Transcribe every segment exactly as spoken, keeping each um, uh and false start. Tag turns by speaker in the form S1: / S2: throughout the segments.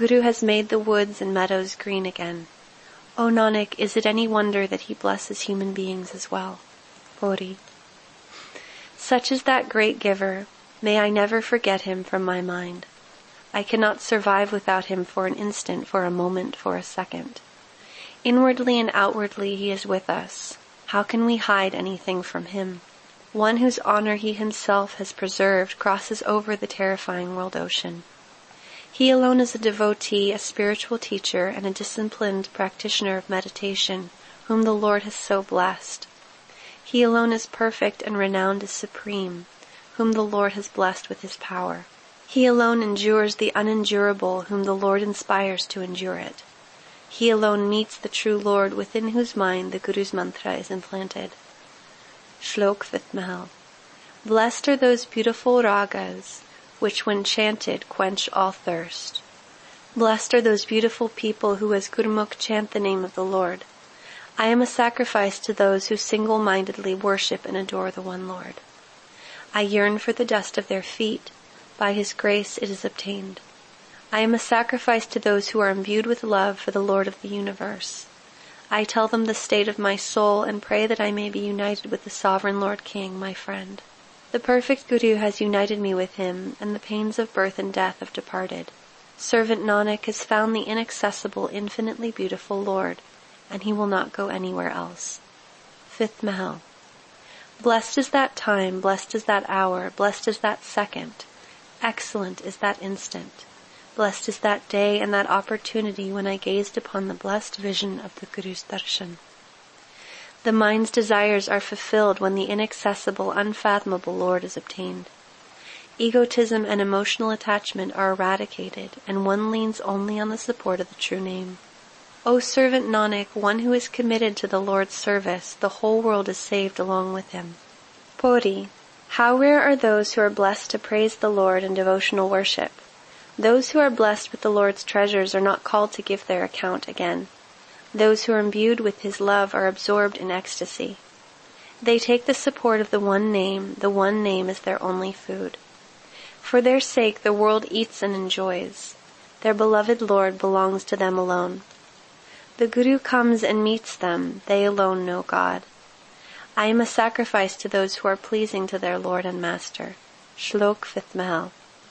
S1: Guru has made the woods and meadows green again. O Nanak, is it any wonder that he blesses human beings as well? Puri. Such is that great giver. May I never forget him from my mind. I cannot survive without him for an instant, for a moment, for a second. Inwardly and outwardly he is with us. How can we hide anything from him? One whose honor he himself has preserved crosses over the terrifying world ocean. He alone is a devotee, a spiritual teacher, and a disciplined practitioner of meditation, whom the Lord has so blessed. He alone is perfect and renowned as supreme, whom the Lord has blessed with his power. He alone endures the unendurable, whom the Lord inspires to endure it. He alone meets the true Lord, within whose mind the Guru's mantra is implanted. Shlok fifth Mahal. Blessed are those beautiful ragas, which when chanted quench all thirst. Blessed are those beautiful people who as Gurmukh chant the name of the Lord. I am a sacrifice to those who single-mindedly worship and adore the one Lord. I yearn for the dust of their feet. By his grace it is obtained. I am a sacrifice to those who are imbued with love for the Lord of the universe. I tell them the state of my soul and pray that I may be united with the Sovereign Lord King, my friend. The perfect Guru has united me with him, and the pains of birth and death have departed. Servant Nanak has found the inaccessible, infinitely beautiful Lord, and he will not go anywhere else. Fifth Mahal. Blessed is that time, blessed is that hour, blessed is that second. Excellent is that instant. Blessed is that day and that opportunity when I gazed upon the blessed vision of the Guru's darshan. The mind's desires are fulfilled when the inaccessible, unfathomable Lord is obtained. Egotism and emotional attachment are eradicated, and one leans only on the support of the true name. O servant Nanak, one who is committed to the Lord's service, the whole world is saved along with him. Puri. How rare are those who are blessed to praise the Lord in devotional worship. Those who are blessed with the Lord's treasures are not called to give their account again. Those who are imbued with his love are absorbed in ecstasy. They take the support of the one name, the one name is their only food. For their sake the world eats and enjoys. Their beloved Lord belongs to them alone. The Guru comes and meets them, they alone know God. I am a sacrifice to those who are pleasing to their Lord and Master. Shlok fifth Mahal.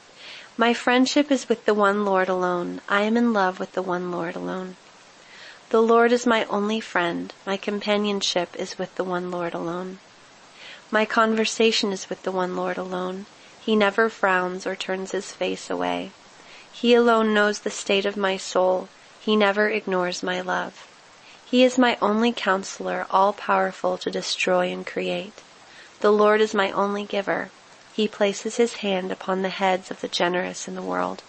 S1: My friendship is with the one Lord alone. I am in love with the one Lord alone. The Lord is my only friend. My companionship is with the one Lord alone. My conversation is with the one Lord alone. He never frowns or turns his face away. He alone knows the state of my soul. He never ignores my love. He is my only counselor, all-powerful to destroy and create. The Lord is my only giver. He places his hand upon the heads of the generous in the world.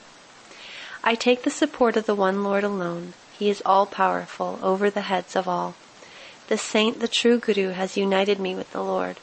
S1: I take the support of the one Lord alone. He is all-powerful, over the heads of all. The saint, the true Guru, has united me with the Lord.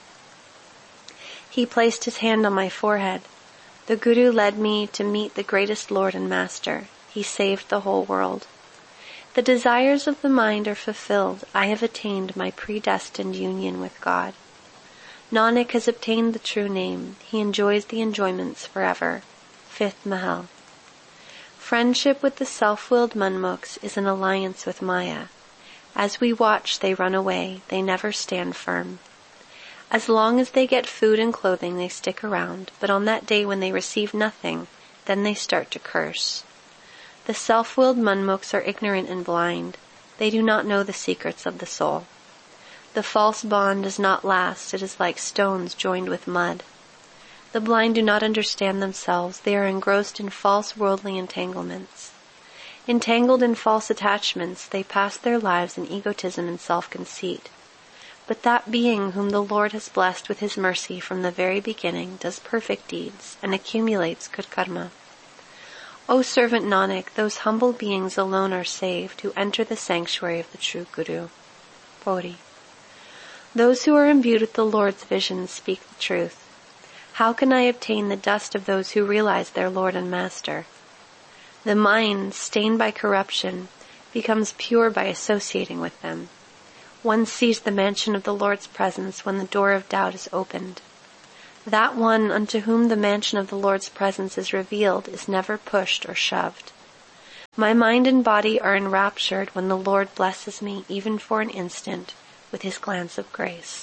S1: He placed his hand on my forehead. The Guru led me to meet the greatest Lord and Master. He saved the whole world. The desires of the mind are fulfilled. I have attained my predestined union with God. Nanak has obtained the true name. He enjoys the enjoyments forever. Fifth Mahal. Friendship with the self-willed manmukhs is an alliance with Maya. As we watch, they run away. They never stand firm. As long as they get food and clothing, they stick around, but on that day when they receive nothing, then they start to curse. The self-willed manmukhs are ignorant and blind. They do not know the secrets of the soul. The false bond does not last. It is like stones joined with mud. The blind do not understand themselves. They are engrossed in false worldly entanglements. Entangled in false attachments, they pass their lives in egotism and self-conceit. But that being whom the Lord has blessed with his mercy from the very beginning does perfect deeds and accumulates good karma. O servant Nanak, those humble beings alone are saved who enter the sanctuary of the true Guru. Puri. Those who are imbued with the Lord's vision speak the truth. How can I obtain the dust of those who realize their Lord and Master? The mind, stained by corruption, becomes pure by associating with them. One sees the mansion of the Lord's presence when the door of doubt is opened. That one unto whom the mansion of the Lord's presence is revealed is never pushed or shoved. My mind and body are enraptured when the Lord blesses me even for an instant with his glance of grace.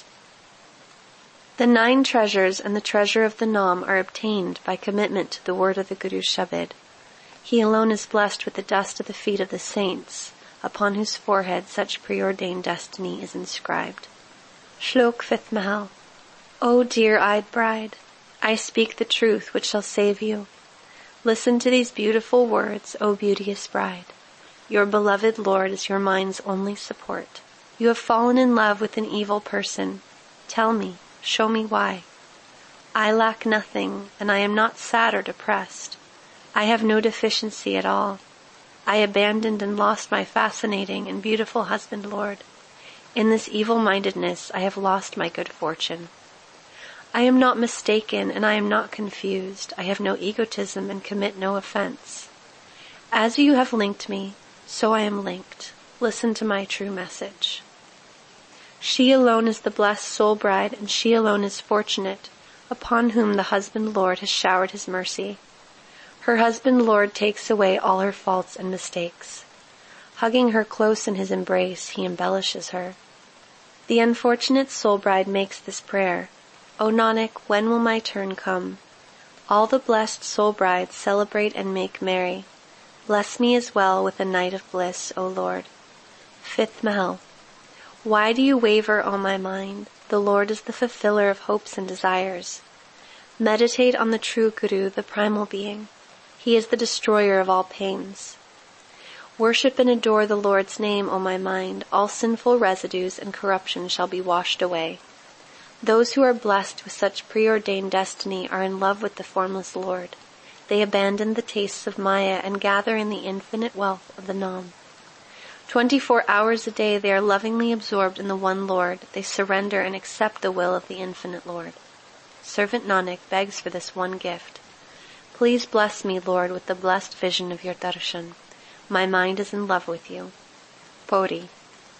S1: The nine treasures and the treasure of the Nam are obtained by commitment to the word of the Guru Shabad. He alone is blessed with the dust of the feet of the saints, upon whose forehead such preordained destiny is inscribed. Shlok Fifth Mahal. O dear-eyed bride, I speak the truth which shall save you. Listen to these beautiful words, O beauteous bride. Your beloved Lord is your mind's only support. You have fallen in love with an evil person. Tell me, show me why. I lack nothing, and I am not sad or depressed. I have no deficiency at all. I abandoned and lost my fascinating and beautiful husband, Lord. In this evil-mindedness, I have lost my good fortune. I am not mistaken, and I am not confused. I have no egotism and commit no offense. As you have linked me, so I am linked. Listen to my true message. She alone is the blessed soul bride, and she alone is fortunate, upon whom the husband Lord has showered his mercy. Her husband Lord takes away all her faults and mistakes. Hugging her close in his embrace, he embellishes her. The unfortunate soul bride makes this prayer, O Nanak, when will my turn come? All the blessed soul brides celebrate and make merry. Bless me as well with a night of bliss, O Lord. Fifth Mahal. Why do you waver, O my mind? The Lord is the fulfiller of hopes and desires. Meditate on the true Guru, the primal being. He is the destroyer of all pains. Worship and adore the Lord's name, O my mind. All sinful residues and corruption shall be washed away. Those who are blessed with such preordained destiny are in love with the formless Lord. They abandon the tastes of Maya and gather in the infinite wealth of the Nam. Twenty-four hours a day they are lovingly absorbed in the one Lord. They surrender and accept the will of the infinite Lord. Servant Nanak begs for this one gift. Please bless me, Lord, with the blessed vision of your darshan. My mind is in love with you. Pori.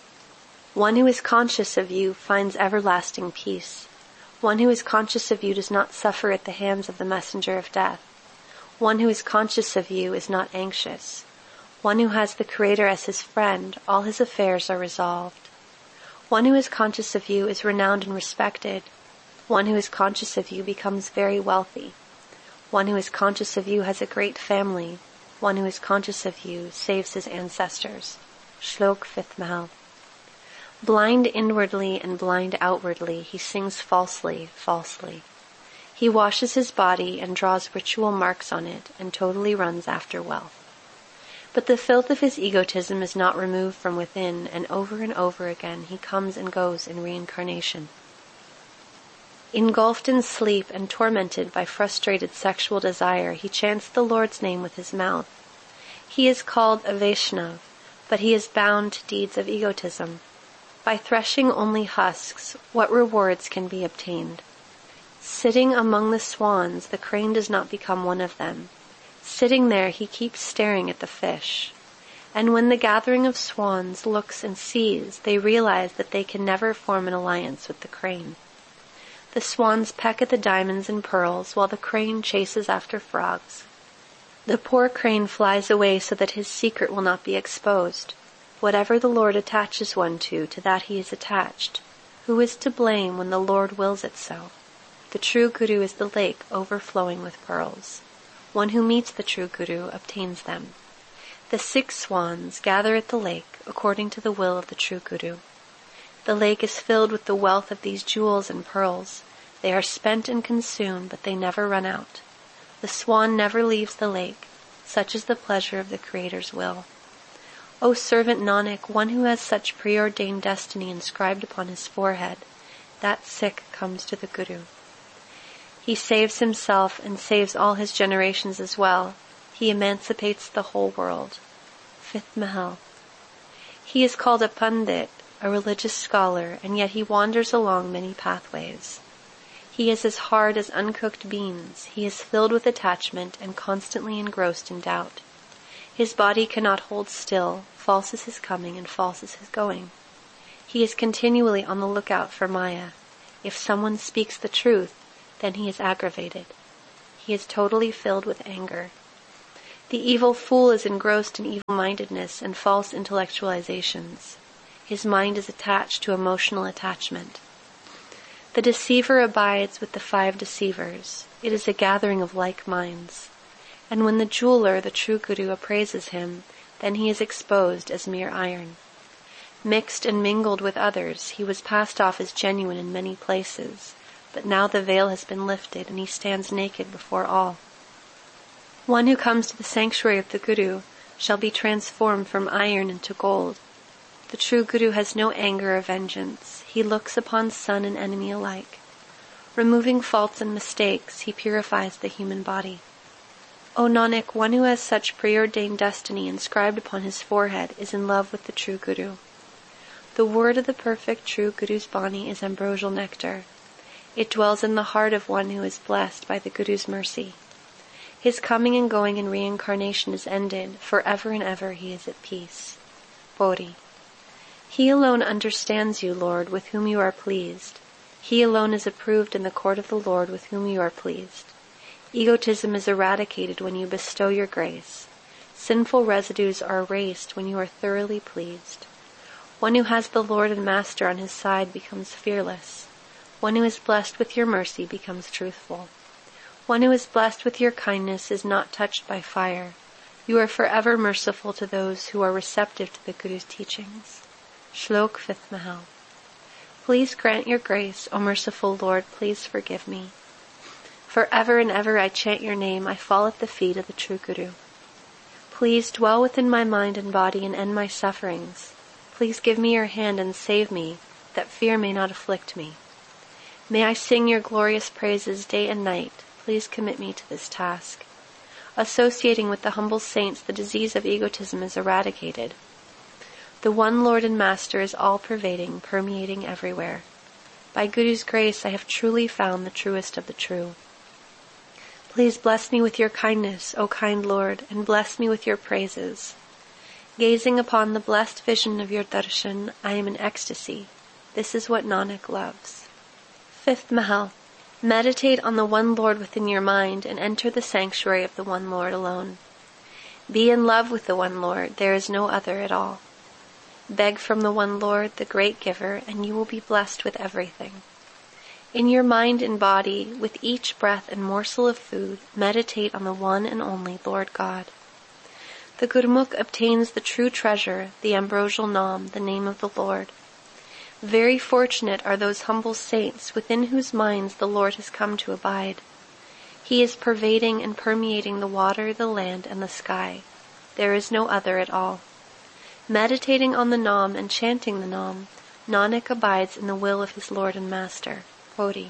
S1: One who is conscious of you finds everlasting peace. One who is conscious of you does not suffer at the hands of the messenger of death. One who is conscious of you is not anxious. One who has the Creator as his friend, all his affairs are resolved. One who is conscious of you is renowned and respected. One who is conscious of you becomes very wealthy. One who is conscious of you has a great family. One who is conscious of you saves his ancestors. Shlok Fifth Mahal. Blind inwardly and blind outwardly, he sings falsely, falsely. He washes his body and draws ritual marks on it and totally runs after wealth. But the filth of his egotism is not removed from within, and over and over again he comes and goes in reincarnation. Engulfed in sleep and tormented by frustrated sexual desire, he chants the Lord's name with his mouth. He is called a Vaishnav, but he is bound to deeds of egotism. By threshing only husks, what rewards can be obtained? Sitting among the swans, the crane does not become one of them. Sitting there, he keeps staring at the fish. And when the gathering of swans looks and sees, they realize that they can never form an alliance with the crane. The swans peck at the diamonds and pearls, while the crane chases after frogs. The poor crane flies away so that his secret will not be exposed. Whatever the Lord attaches one to, to that he is attached. Who is to blame when the Lord wills it so? The true Guru is the lake overflowing with pearls. One who meets the true Guru obtains them. The six swans gather at the lake according to the will of the true Guru. The lake is filled with the wealth of these jewels and pearls. They are spent and consumed, but they never run out. The swan never leaves the lake. Such is the pleasure of the Creator's will. O servant Nanak, one who has such preordained destiny inscribed upon his forehead, that Sikh comes to the Guru. He saves himself and saves all his generations as well. He emancipates the whole world. Fifth Mahal. He is called a Pandit, a religious scholar, and yet he wanders along many pathways. He is as hard as uncooked beans. He is filled with attachment and constantly engrossed in doubt. His body cannot hold still. False is his coming and false is his going. He is continually on the lookout for Maya. If someone speaks the truth, then he is aggravated. He is totally filled with anger. The evil fool is engrossed in evil-mindedness and false intellectualizations. His mind is attached to emotional attachment. The deceiver abides with the five deceivers. It is a gathering of like minds. And when the jeweler, the true Guru, appraises him, then he is exposed as mere iron. Mixed and mingled with others, he was passed off as genuine in many places, but now the veil has been lifted and he stands naked before all. One who comes to the sanctuary of the Guru shall be transformed from iron into gold. The true Guru has no anger or vengeance. He looks upon son and enemy alike. Removing faults and mistakes, he purifies the human body. O Nanak, one who has such preordained destiny inscribed upon his forehead is in love with the true Guru. The word of the perfect true Guru's Bani is ambrosial nectar. It dwells in the heart of one who is blessed by the Guru's mercy. His coming and going in reincarnation is ended. Forever and ever he is at peace. Bodhi. He alone understands you, Lord, with whom you are pleased. He alone is approved in the court of the Lord with whom you are pleased. Egotism is eradicated when you bestow your grace. Sinful residues are erased when you are thoroughly pleased. One who has the Lord and Master on his side becomes fearless. One who is blessed with your mercy becomes truthful. One who is blessed with your kindness is not touched by fire. You are forever merciful to those who are receptive to the Guru's teachings. Shlok fifth Mahal. Please grant your grace, O merciful Lord, please forgive me. Forever and ever I chant your name, I fall at the feet of the true Guru. Please dwell within my mind and body and end my sufferings. Please give me your hand and save me, that fear may not afflict me. May I sing your glorious praises day and night. Please commit me to this task. Associating with the humble saints, the disease of egotism is eradicated. The one Lord and Master is all-pervading, permeating everywhere. By Guru's grace, I have truly found the truest of the true. Please bless me with your kindness, O kind Lord, and bless me with your praises. Gazing upon the blessed vision of your darshan, I am in ecstasy. This is what Nanak loves. Fifth Mahal. Meditate on the one Lord within your mind and enter the sanctuary of the one Lord alone. Be in love with the one Lord, there is no other at all. Beg from the one Lord, the great giver, and you will be blessed with everything. In your mind and body, with each breath and morsel of food, meditate on the one and only Lord God. The Gurmukh obtains the true treasure, the ambrosial Nam, the name of the Lord. Very fortunate are those humble saints within whose minds the Lord has come to abide. He is pervading and permeating the water, the land, and the sky. There is no other at all. Meditating on the Nam and chanting the Nam, Nanak abides in the will of his Lord and Master. Bodhi.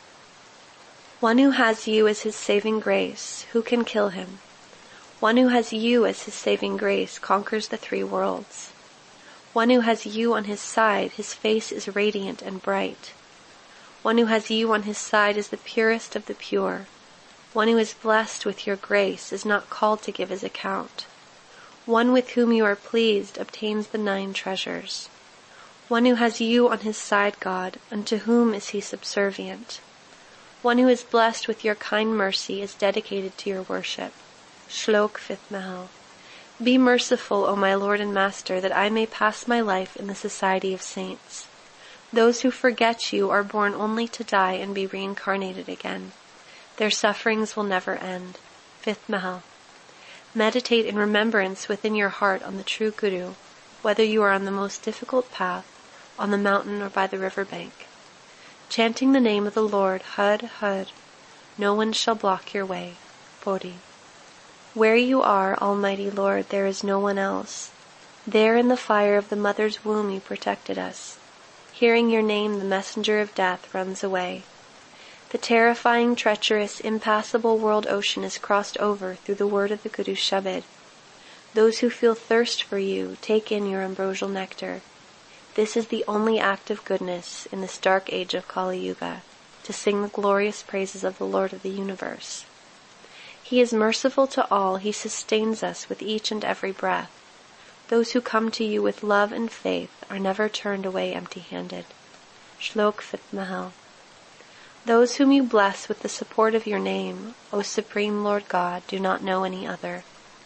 S1: One who has you as his saving grace, who can kill him? One who has you as his saving grace conquers the three worlds. One who has you on his side, his face is radiant and bright. One who has you on his side is the purest of the pure. One who is blessed with your grace is not called to give his account. One with whom you are pleased obtains the nine treasures. One who has you on his side, God, unto whom is he subservient? One who is blessed with your kind mercy is dedicated to your worship. Shlok fifth Mahal. Be merciful, O my Lord and Master, that I may pass my life in the society of saints. Those who forget you are born only to die and be reincarnated again. Their sufferings will never end. Fifth Mahal. Meditate in remembrance within your heart on the true Guru, whether you are on the most difficult path, on the mountain or by the river bank. Chanting the name of the Lord, Had, Had, no one shall block your way. Bodhi. Where you are, Almighty Lord, there is no one else. There in the fire of the mother's womb you protected us. Hearing your name, the messenger of death runs away. The terrifying, treacherous, impassable world ocean is crossed over through the word of the Guru Shabad. Those who feel thirst for you, take in your ambrosial nectar. This is the only act of goodness in this dark age of Kali Yuga, to sing the glorious praises of the Lord of the universe. He is merciful to all, he sustains us with each and every breath. Those who come to you with love and faith are never turned away empty-handed. Shlok fifth Mahal. Those whom you bless with the support of your name, O Supreme Lord God, do not know any other.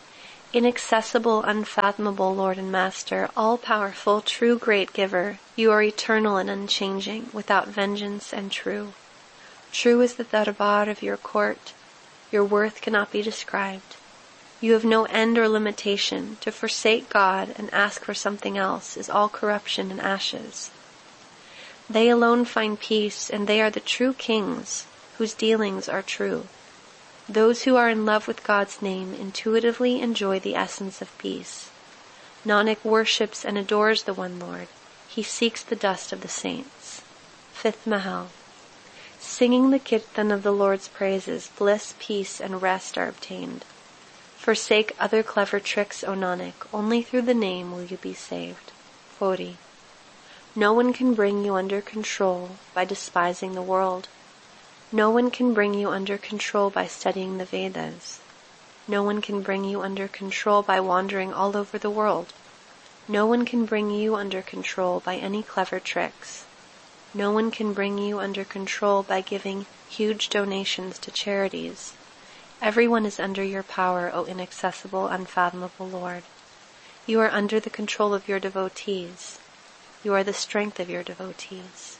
S1: Inaccessible, unfathomable Lord and Master, all-powerful, true great giver, you are eternal and unchanging, without vengeance and true. True is the darbar of your court. Your worth cannot be described. You have no end or limitation. To forsake God and ask for something else is all corruption and ashes. They alone find peace, and they are the true kings, whose dealings are true. Those who are in love with God's name intuitively enjoy the essence of peace. Nanak worships and adores the one Lord. He seeks the dust of the saints. Fifth Mahal. Singing the kirtan of the Lord's praises, bliss, peace, and rest are obtained. Forsake other clever tricks, O Nanak. Only through the name will you be saved. forty. No one can bring you under control by despising the world. No one can bring you under control by studying the Vedas. No one can bring you under control by wandering all over the world. No one can bring you under control by any clever tricks. No one can bring you under control by giving huge donations to charities. Everyone is under your power, O inaccessible, unfathomable Lord. You are under the control of your devotees. You are the strength of your devotees.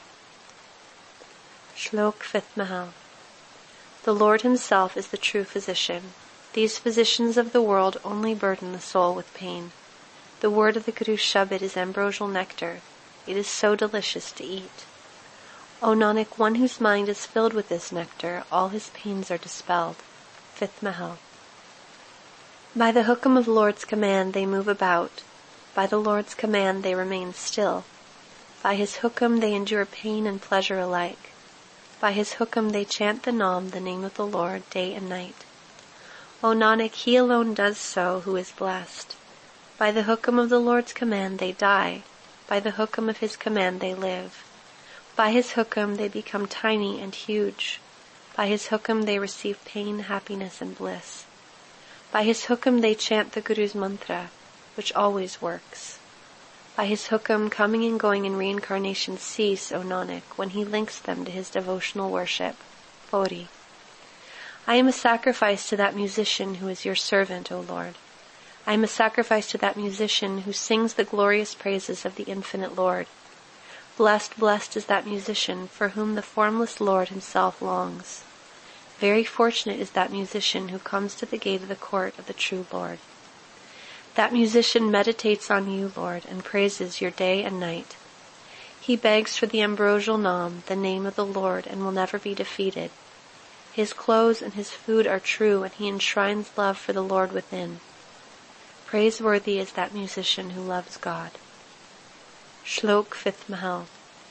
S1: Shlok Fifth Mahal. The Lord himself is the true physician. These physicians of the world only burden the soul with pain. The word of the Guru Shabad is ambrosial nectar. It is so delicious to eat. O Nanak, one whose mind is filled with this nectar, all his pains are dispelled. Fifth Mahal. By the hukam of Lord's command they move about. By the Lord's command they remain still. By his hukam they endure pain and pleasure alike. By his hukam they chant the Naam, the name of the Lord, day and night. O Nanak, he alone does so who is blessed. By the hukam of the Lord's command they die. By the hukam of his command they live. By his hukam they become tiny and huge. By his hukam they receive pain, happiness, and bliss. By his hukam they chant the Guru's mantra, which always works. By his hukam, coming and going in reincarnation cease, O Nanak, when he links them to his devotional worship. forty. I am a sacrifice to that musician who is your servant, O Lord. I am a sacrifice to that musician who sings the glorious praises of the infinite Lord. Blessed, blessed is that musician for whom the formless Lord himself longs. Very fortunate is that musician who comes to the gate of the court of the true Lord. That musician meditates on you, Lord, and praises your day and night. He begs for the ambrosial Naam, the name of the Lord, and will never be defeated. His clothes and his food are true, and he enshrines love for the Lord within. Praiseworthy is that musician who loves God. Shlok Fifth Mahal.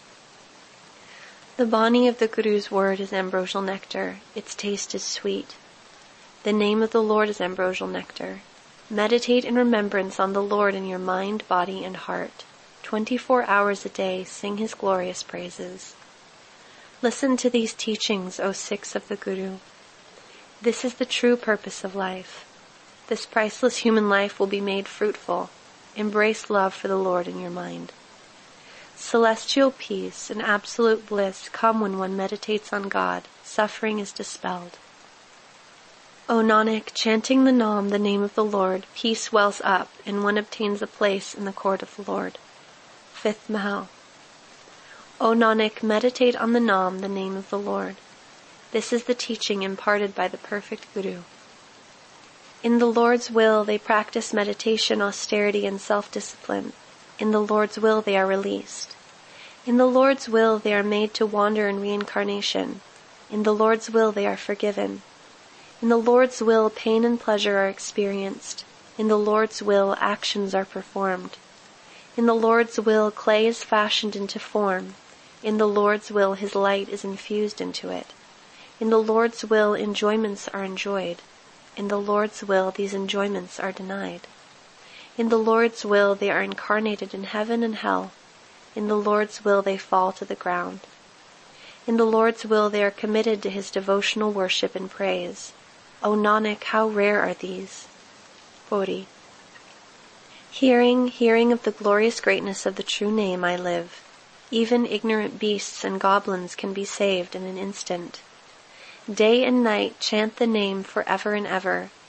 S1: The Bani of the Guru's word is ambrosial nectar. Its taste is sweet. The name of the Lord is ambrosial nectar. Meditate in remembrance on the Lord in your mind, body, and heart. Twenty-four hours a day sing his glorious praises. Listen to these teachings, O Sikhs of the Guru. This is the true purpose of life. This priceless human life will be made fruitful. Embrace love for the Lord in your mind. Celestial peace and absolute bliss come when one meditates on God. Suffering is dispelled. O Nanak, chanting the Naam, the name of the Lord, peace wells up, and one obtains a place in the court of the Lord. Fifth Mahal. O Nanak, meditate on the Naam, the name of the Lord. This is the teaching imparted by the perfect Guru. In the Lord's will they practice meditation, austerity, and self-discipline. In the Lord's will they are released. In the Lord's will they are made to wander in reincarnation. In the Lord's will they are forgiven. In the Lord's will pain and pleasure are experienced. In the Lord's will actions are performed. In the Lord's will clay is fashioned into form. In the Lord's will his light is infused into it. In the Lord's will enjoyments are enjoyed. In the Lord's will these enjoyments are denied. In the Lord's will they are incarnated in heaven and hell. In the Lord's will they fall to the ground. In the Lord's will they are committed to his devotional worship and praise. O Nanak, how rare are these! forty. Hearing, hearing of the glorious greatness of the true name I live. Even ignorant beasts and goblins can be saved in an instant. Day and night chant the name for ever and ever.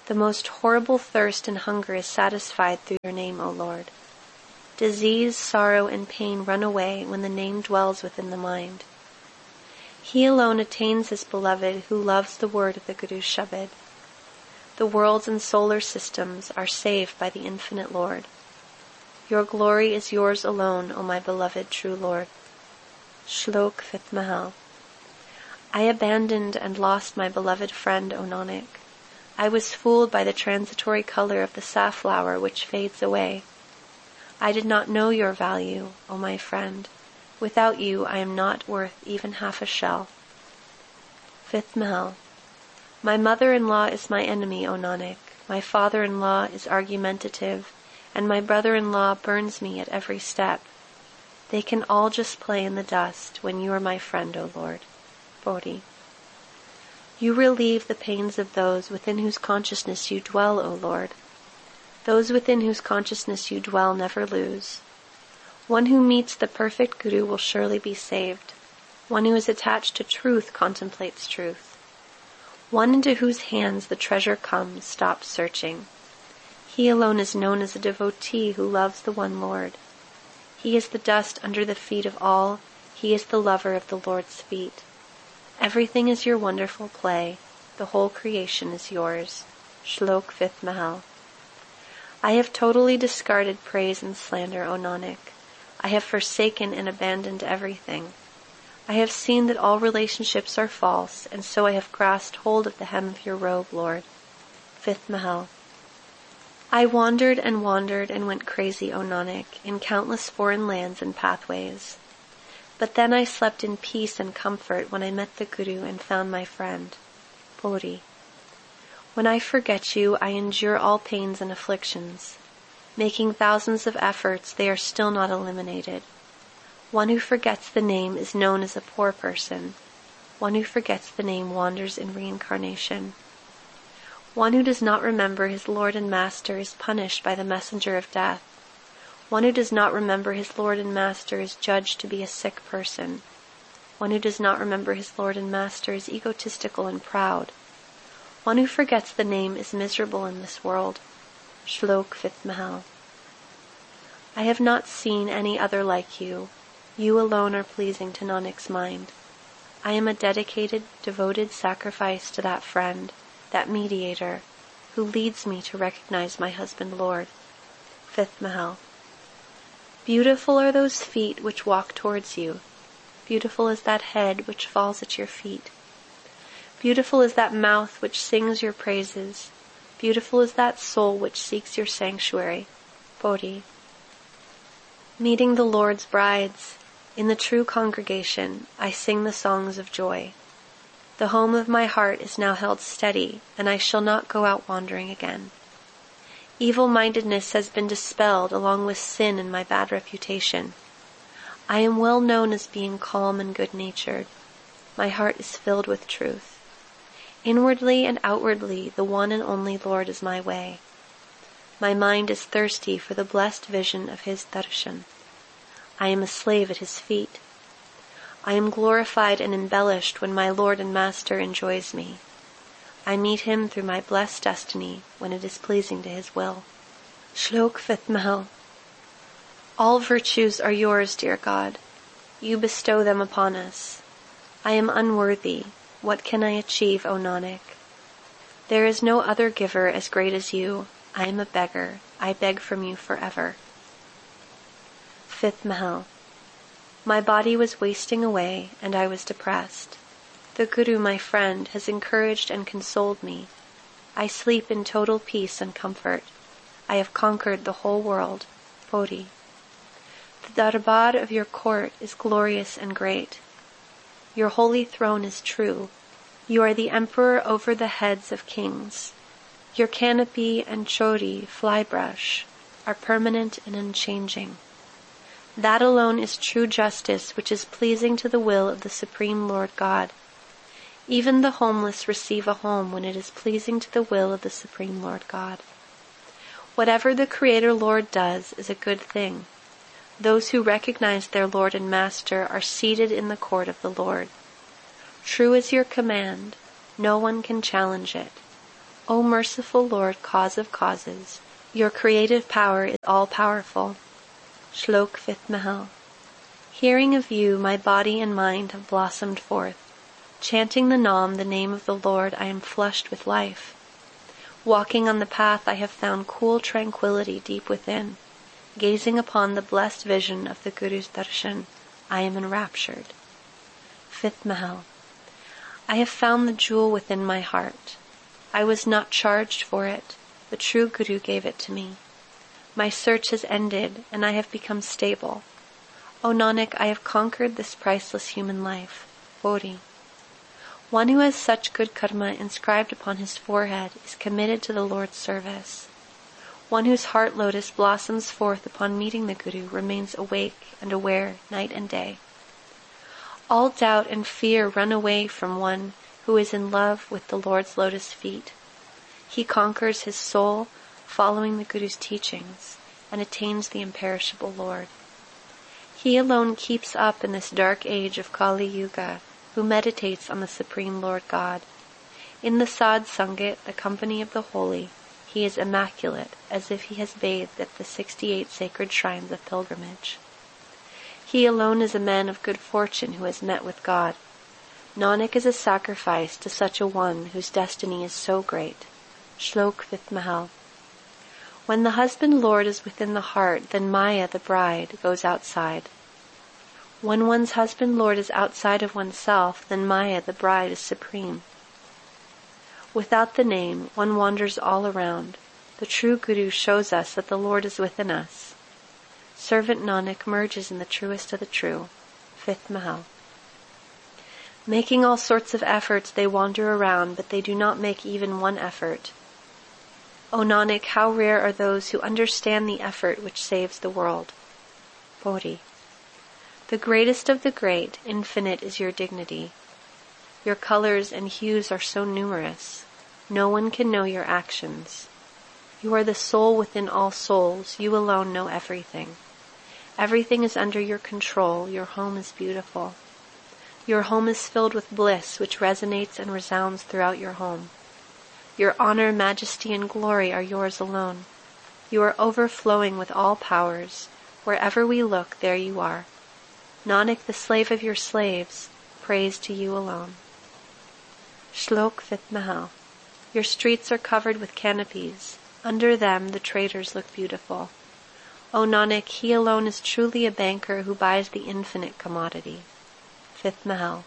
S1: The most horrible thirst and hunger is satisfied through your name, O Lord. Disease, sorrow, and pain run away when the name dwells within the mind. He alone attains his beloved who loves the word of the Guru Shabad. The worlds and solar systems are saved by the infinite Lord. Your glory is yours alone, O my beloved true Lord. Shlok fifth Mahal. I abandoned and lost my beloved friend, O Nanak. I was fooled by the transitory color of the safflower which fades away. I did not know your value, O my friend. Without you I am not worth even half a shell. Fifth Mahal. My mother-in-law is my enemy, O Nanak. My father-in-law is argumentative, and my brother-in-law burns me at every step. They can all just play in the dust when you are my friend, O Lord. Bodhi. You relieve the pains of those within whose consciousness you dwell, O Lord. Those within whose consciousness you dwell never lose. One who meets the perfect Guru will surely be saved. One who is attached to truth contemplates truth. One into whose hands the treasure comes stops searching. He alone is known as a devotee who loves the one Lord. He is the dust under the feet of all. He is the lover of the Lord's feet. Everything is your wonderful play. The whole creation is yours. Shlok fifth Mahal. I have totally discarded praise and slander, O Nanak. I have forsaken and abandoned everything. I have seen that all relationships are false, and so I have grasped hold of the hem of your robe, Lord. Fifth Mahal. I wandered and wandered and went crazy, O Nanak, in countless foreign lands and pathways. But then I slept in peace and comfort when I met the Guru and found my friend. Bodhi. When I forget you, I endure all pains and afflictions. Making thousands of efforts, they are still not eliminated. One who forgets the name is known as a poor person. One who forgets the name wanders in reincarnation. One who does not remember his Lord and Master is punished by the messenger of death. One who does not remember his Lord and Master is judged to be a sick person. One who does not remember his Lord and Master is egotistical and proud. One who forgets the name is miserable in this world. Shlok fifth Mahal. I have not seen any other like you. You alone are pleasing to Nanak's mind. I am a dedicated, devoted sacrifice to that friend, that mediator, who leads me to recognize my husband Lord. Fifth Mahal. Beautiful are those feet which walk towards you. Beautiful is that head which falls at your feet. Beautiful is that mouth which sings your praises. Beautiful is that soul which seeks your sanctuary. Bodhi. Meeting the Lord's brides, in the true congregation, I sing the songs of joy. The home of my heart is now held steady, and I shall not go out wandering again. Evil-mindedness has been dispelled along with sin and my bad reputation. I am well known as being calm and good-natured. My heart is filled with truth. Inwardly and outwardly, the one and only Lord is my way. My mind is thirsty for the blessed vision of his darshan. I am a slave at his feet. I am glorified and embellished when my Lord and Master enjoys me. I meet him through my blessed destiny when it is pleasing to his will. Shlok fifth Mahal. All virtues are yours, dear God. You bestow them upon us. I am unworthy. What can I achieve, O Nanak? There is no other giver as great as you. I am a beggar. I beg from you forever. Fifth Mahal. My body was wasting away, and I was depressed. The Guru, my friend, has encouraged and consoled me. I sleep in total peace and comfort. I have conquered the whole world. Bodhi. The darbar of your court is glorious and great. Your holy throne is true. You are the emperor over the heads of kings. Your canopy and chori, flybrush, are permanent and unchanging. That alone is true justice which is pleasing to the will of the Supreme Lord God. Even the homeless receive a home when it is pleasing to the will of the Supreme Lord God. Whatever the Creator Lord does is a good thing. Those who recognize their Lord and Master are seated in the court of the Lord. True is your command. No one can challenge it. O merciful Lord, cause of causes, your creative power is all-powerful. Shlok fifth Mahal. Hearing of you, my body and mind have blossomed forth. Chanting the Nam, the name of the Lord, I am flushed with life. Walking on the path, I have found cool tranquility deep within. Gazing upon the blessed vision of the Guru's darshan, I am enraptured. Fifth Mahal. I have found the jewel within my heart. I was not charged for it. The true Guru gave it to me. My search has ended, and I have become stable. O Nanak, I have conquered this priceless human life. Bodhi. One who has such good karma inscribed upon his forehead is committed to the Lord's service. One whose heart lotus blossoms forth upon meeting the Guru remains awake and aware night and day. All doubt and fear run away from one who is in love with the Lord's lotus feet. He conquers his soul, following the Guru's teachings, and attains the imperishable Lord. He alone keeps up in this dark age of Kali Yuga, who meditates on the Supreme Lord God. In the Sadh Sangat, the company of the holy, he is immaculate, as if he has bathed at the sixty-eight sacred shrines of pilgrimage. He alone is a man of good fortune who has met with God. Nanak is a sacrifice to such a one whose destiny is so great. Shlok fifth Mahal. When the husband-lord is within the heart, then Maya, the bride, goes outside. When one's husband-lord is outside of oneself, then Maya, the bride, is supreme. Without the name, one wanders all around. The true Guru shows us that the Lord is within us. Servant Nanak merges in the truest of the true. Fifth Mahal. Making all sorts of efforts, they wander around, but they do not make even one effort. O Nanak, how rare are those who understand the effort which saves the world. Bodhi. The greatest of the great, infinite is your dignity. Your colors and hues are so numerous. No one can know your actions. You are the soul within all souls. You alone know everything. Everything is under your control. Your home is beautiful. Your home is filled with bliss, which resonates and resounds throughout your home. Your honor, majesty, and glory are yours alone. You are overflowing with all powers. Wherever we look, there you are. Nanak, the slave of your slaves, praise to you alone. Shlok fifth Mahal. Your streets are covered with canopies. Under them the traders look beautiful. O Nanak, he alone is truly a banker who buys the infinite commodity. Fifth Mahal.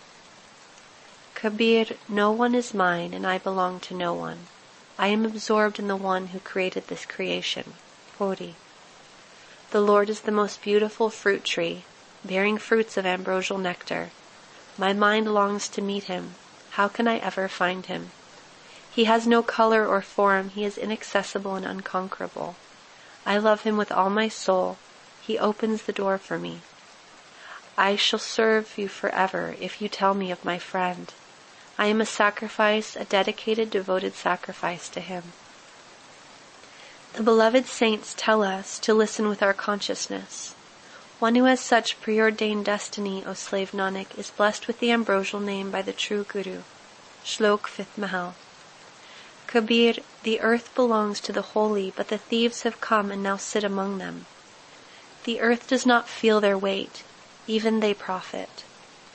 S1: Kabir, no one is mine, and I belong to no one. I am absorbed in the one who created this creation. Bodhi. The Lord is the most beautiful fruit tree, bearing fruits of ambrosial nectar. My mind longs to meet him. How can I ever find him? He has no color or form. He is inaccessible and unconquerable. I love him with all my soul. He opens the door for me. I shall serve you forever if you tell me of my friend. I am a sacrifice, a dedicated, devoted sacrifice to him. The beloved saints tell us to listen with our consciousness. One who has such preordained destiny, O slave Nanak, is blessed with the ambrosial name by the true Guru. Shlok fifth Mahal. Kabir, the earth belongs to the holy, but the thieves have come and now sit among them. The earth does not feel their weight. Even they profit.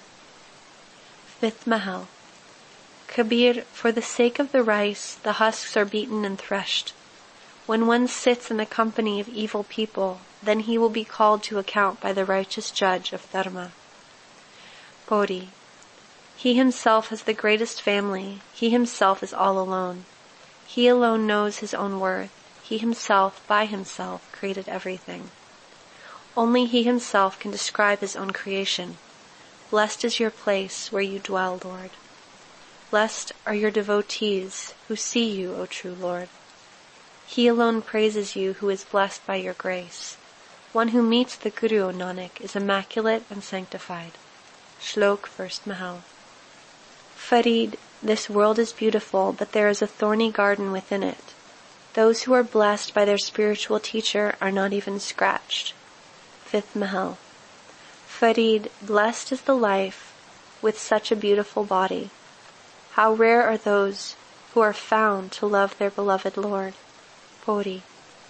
S1: Fifth Mahal. Kabir, for the sake of the rice, the husks are beaten and threshed. When one sits in the company of evil people, then he will be called to account by the righteous judge of Dharma. Bodhi. He himself has the greatest family. He himself is all alone. He alone knows his own worth. He himself, by himself, created everything. Only he himself can describe his own creation. Blessed is your place where you dwell, Lord. Blessed are your devotees who see you, O true Lord. He alone praises you who is blessed by your grace. One who meets the Guru, O Nanak, is immaculate and sanctified. Shlok first Mahal. Farid, this world is beautiful, but there is a thorny garden within it. Those who are blessed by their spiritual teacher are not even scratched. Fifth Mahal. Farid, blessed is the life with such a beautiful body. How rare are those who are found to love their beloved Lord. Pori.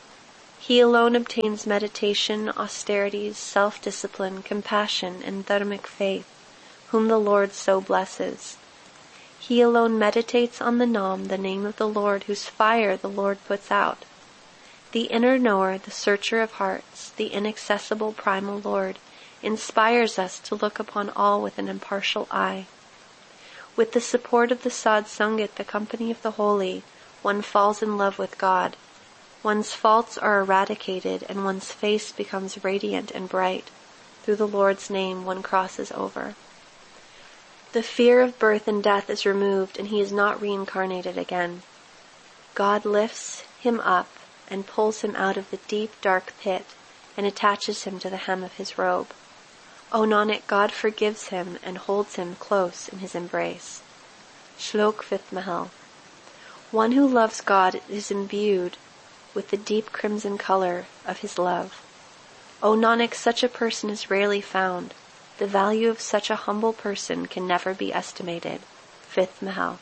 S1: He alone obtains meditation, austerities, self-discipline, compassion, and dharmic faith, whom the Lord so blesses. He alone meditates on the Nam, the name of the Lord, whose fire the Lord puts out. The inner knower, the searcher of hearts, the inaccessible primal Lord, inspires us to look upon all with an impartial eye. With the support of the Sadh Sangat, the company of the holy, one falls in love with God. One's faults are eradicated and one's face becomes radiant and bright. Through the Lord's name one crosses over. The fear of birth and death is removed and he is not reincarnated again. God lifts him up and pulls him out of the deep, dark pit and attaches him to the hem of his robe. O Nanak, God forgives him and holds him close in his embrace. Shlok fifth Mahal. One who loves God is imbued with the deep crimson color of his love. O Nanak, such a person is rarely found. The value of such a humble person can never be estimated. Fifth Mahal.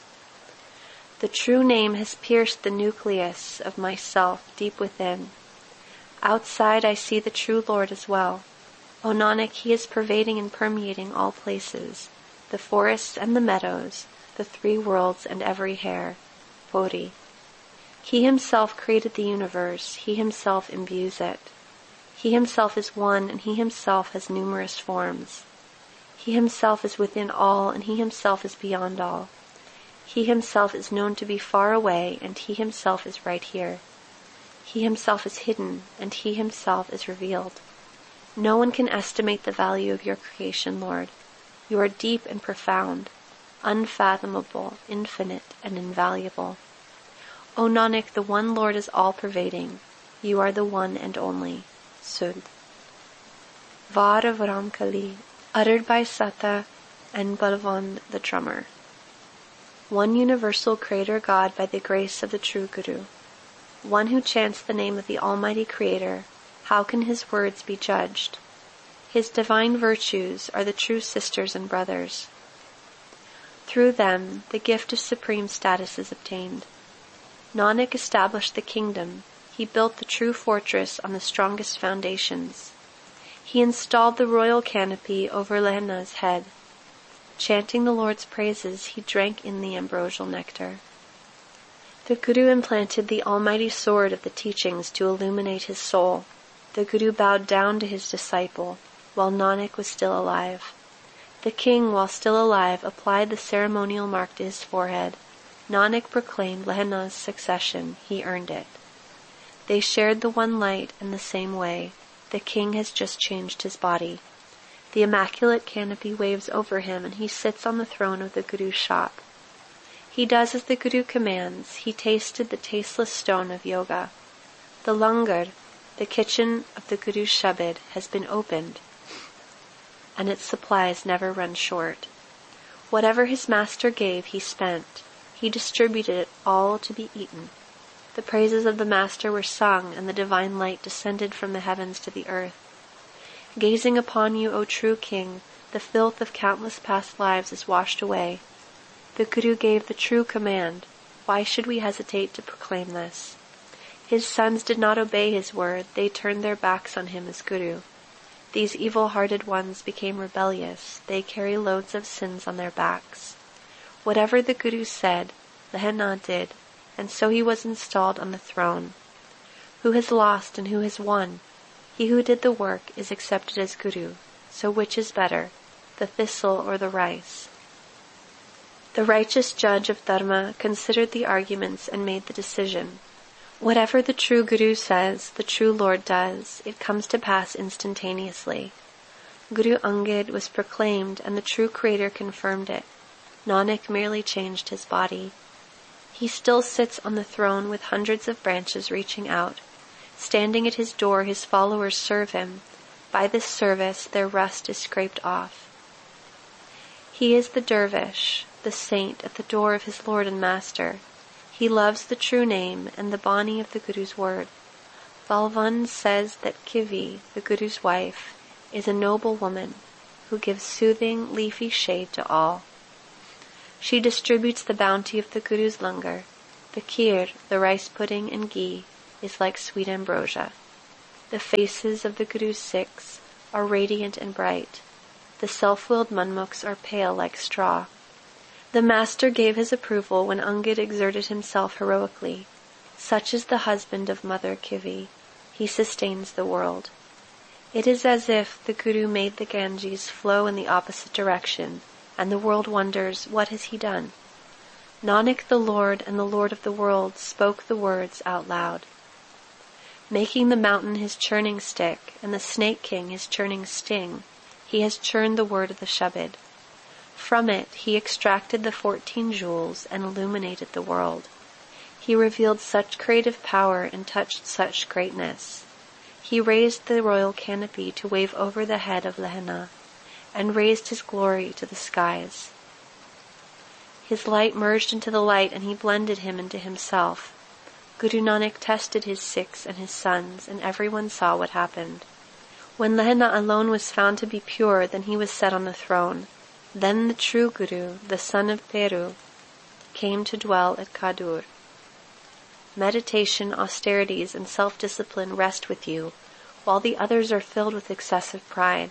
S1: The true name has pierced the nucleus of myself deep within. Outside I see the true Lord as well. O Nanak, he is pervading and permeating all places, the forests and the meadows, the three worlds and every hair. Pori. He himself created the universe, he himself imbues it. He himself is one and he himself has numerous forms. He himself is within all and he himself is beyond all. He himself is known to be far away and he himself is right here. He himself is hidden and he himself is revealed. No one can estimate the value of your creation, Lord. You are deep and profound, unfathomable, infinite, and invaluable. O Nanak, the one Lord is all-pervading. You are the one and only. Sud. Vara Varamkali, uttered by Sata and Balvan the drummer. One universal Creator God by the grace of the true Guru. One who chants the name of the Almighty Creator, how can his words be judged? His divine virtues are the true sisters and brothers. Through them, the gift of supreme status is obtained. Nanak established the kingdom. He built the true fortress on the strongest foundations. He installed the royal canopy over Lehna's head. Chanting the Lord's praises, he drank in the ambrosial nectar. The Guru implanted the almighty sword of the teachings to illuminate his soul. The Guru bowed down to his disciple, while Nanak was still alive. The king, while still alive, applied the ceremonial mark to his forehead. Nanak proclaimed Lehna's succession. He earned it. They shared the one light in the same way. The king has just changed his body. The immaculate canopy waves over him, and he sits on the throne of the Guru's shop. He does as the Guru commands. He tasted the tasteless stone of yoga. The langar, the kitchen of the Guru's Shabad, has been opened, and its supplies never run short. Whatever his master gave, he spent. He distributed it all to be eaten. The praises of the Master were sung, and the divine light descended from the heavens to the earth. Gazing upon you, O true King, the filth of countless past lives is washed away. The Guru gave the true command. Why should we hesitate to proclaim this? His sons did not obey his word. They turned their backs on him as Guru. These evil-hearted ones became rebellious. They carry loads of sins on their backs. Whatever the Guru said, Lehna did, and so he was installed on the throne. Who has lost and who has won? He who did the work is accepted as Guru. So which is better, the thistle or the rice? The righteous judge of Dharma considered the arguments and made the decision. Whatever the true Guru says, the true Lord does. It comes to pass instantaneously. Guru Angad was proclaimed and the true Creator confirmed it. Nanak merely changed his body. He still sits on the throne with hundreds of branches reaching out. Standing at his door, his followers serve him. By this service, their rust is scraped off. He is the dervish, the saint at the door of his Lord and Master. He loves the true name and the Bani of the Guru's word. Balvan says that Kivi, the Guru's wife, is a noble woman who gives soothing, leafy shade to all. She distributes the bounty of the Guru's langar. The kheer, the rice pudding and ghee, is like sweet ambrosia. The faces of the Guru's Sikhs are radiant and bright. The self-willed Manmukhs are pale like straw. The Master gave his approval when Angad exerted himself heroically. Such is the husband of Mother Kivi. He sustains the world. It is as if the Guru made the Ganges flow in the opposite direction, and the world wonders, what has he done? Nanak, the Lord and the Lord of the world, spoke the words out loud. Making the mountain his churning stick, and the snake king his churning sting, he has churned the word of the Shabad. From it he extracted the fourteen jewels and illuminated the world. He revealed such creative power and touched such greatness. He raised the royal canopy to wave over the head of Lehana, and raised his glory to the skies. His light merged into the light, and he blended him into himself. Guru Nanak tested his Sikhs and his sons, and everyone saw what happened. When Lehana alone was found to be pure, then he was set on the throne. Then the true Guru, the son of Peru, came to dwell at Khadur. Meditation, austerities, and self-discipline rest with you, while the others are filled with excessive pride.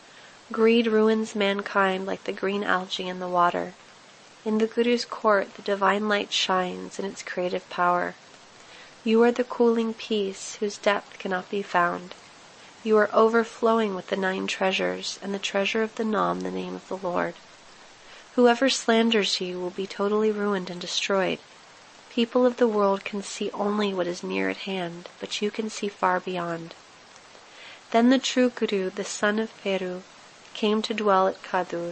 S1: Greed ruins mankind like the green algae in the water. In the Guru's court, the divine light shines in its creative power. You are the cooling peace whose depth cannot be found. You are overflowing with the nine treasures, and the treasure of the Nam, the name of the Lord. Whoever slanders you will be totally ruined and destroyed. People of the world can see only what is near at hand, but you can see far beyond. Then the true Guru, the son of Peru, came to dwell at Khadur.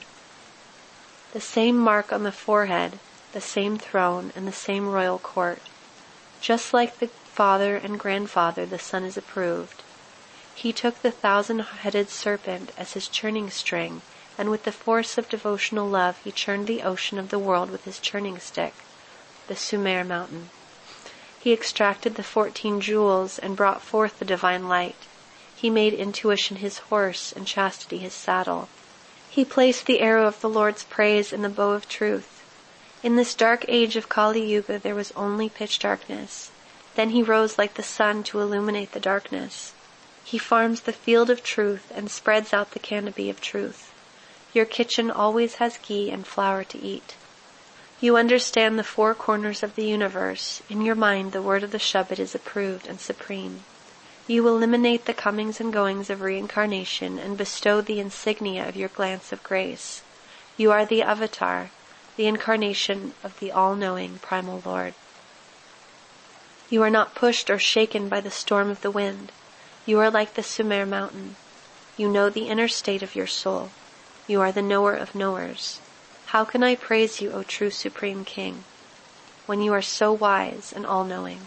S1: The same mark on the forehead, the same throne, and the same royal court. Just like the father and grandfather, the son is approved. He took the thousand-headed serpent as his churning string, and with the force of devotional love he churned the ocean of the world with his churning stick, the Sumer mountain. He extracted the fourteen jewels and brought forth the divine light. He made intuition his horse and chastity his saddle. He placed the arrow of the Lord's praise in the bow of truth. In this dark age of Kali Yuga there was only pitch darkness. Then he rose like the sun to illuminate the darkness. He farms the field of truth and spreads out the canopy of truth. Your kitchen always has ghee and flour to eat. You understand the four corners of the universe. In your mind the word of the Shabad is approved and supreme. You eliminate the comings and goings of reincarnation and bestow the insignia of your glance of grace. You are the avatar, the incarnation of the all-knowing primal Lord. You are not pushed or shaken by the storm of the wind. You are like the Sumer mountain. You know the inner state of your soul. You are the knower of knowers. How can I praise you, O true Supreme King, when you are so wise and all-knowing?